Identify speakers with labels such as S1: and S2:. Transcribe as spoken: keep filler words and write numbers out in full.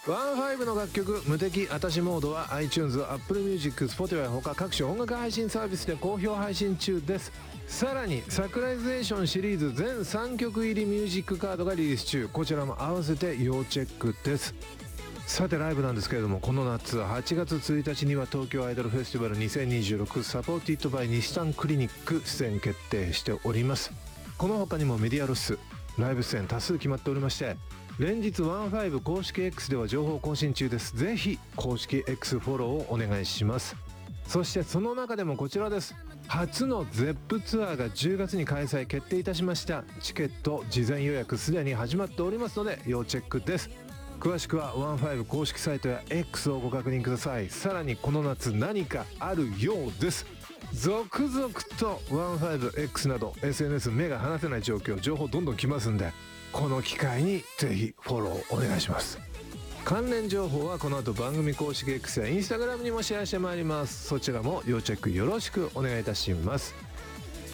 S1: ワンファイブの楽曲無敵あたしモードは iTunes、Apple Music、Spotify ほか各種音楽配信サービスで好評配信中です。さらにサクライゼーションシリーズ全さんきょく入りミュージックカードがリリース中、こちらも合わせて要チェックです。さてライブなんですけれども、この夏はちがつついたちには東京アイドルフェスティバルにせんにじゅうろくサポーティッドバイ日産クリニック出演決定しております。この他にもメディア露出、ライブ出演多数決まっておりまして、連日ワンファイブ公式 X では情報更新中です。ぜひ公式 X フォローをお願いします。そしてその中でもこちらです。初の ゼップ ツアーがじゅうがつに開催決定いたしました。チケット事前予約すでに始まっておりますので要チェックです。詳しくはワンファイブ公式サイトや X をご確認ください。さらにこの夏何かあるようです。続々と ワンファイブエックス など エスエヌエス 目が離せない状況、情報どんどん来ますんで、この機会にぜひフォローお願いします。関連情報はこの後番組公式 X や Instagram にもシェアしてまいります。そちらも要チェックよろしくお願いいたします。